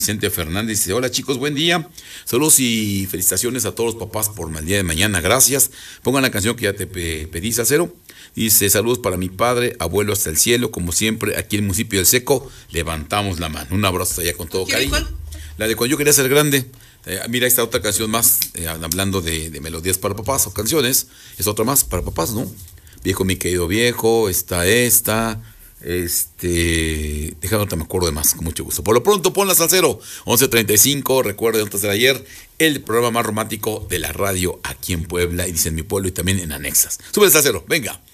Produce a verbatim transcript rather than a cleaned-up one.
Vicente Fernández dice: hola chicos, buen día. Saludos y felicitaciones a todos los papás por el día de mañana. Gracias. Pongan la canción que ya te pe- pedí, Salcero. Dice: saludos para mi padre, abuelo hasta el cielo. Como siempre, aquí en el municipio del Seco, levantamos la mano. Un abrazo allá con todo ¿Quiere cariño. cuál? La de Cuando yo quería ser grande. Eh, mira, esta otra canción más, eh, hablando de, de melodías para papás o canciones. Es otra más para papás, ¿no? Viejo, mi querido viejo. Está esta. Este, déjame, no me acuerdo de más, con mucho gusto. Por lo pronto, ponla, Salcero, once treinta y cinco. Recuerden, antes de ayer, el programa más romántico de la radio aquí en Puebla, y dice en mi pueblo, y también en anexas. Sube el Salcero, venga.